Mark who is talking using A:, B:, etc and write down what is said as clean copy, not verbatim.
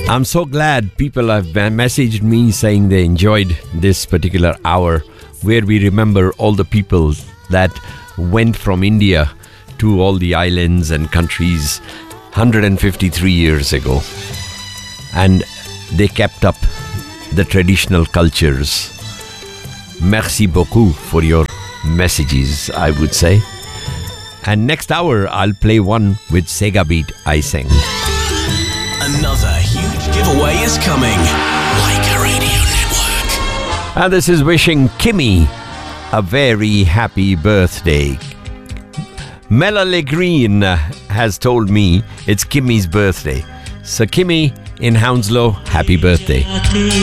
A: I'm so glad people have messaged me saying they enjoyed this particular hour where we remember all the people that went from India to all the islands and countries 153 years ago. And they kept up the traditional cultures. Merci beaucoup for your messages, I would say. And next hour, I'll play one with Sega Beat I Sang.
B: Another huge giveaway is coming. Like a Radio Network.
A: And this is wishing Kimmy a very happy birthday. Melanie Green has told me it's Kimmy's birthday. So Kimmy in Hounslow, happy birthday.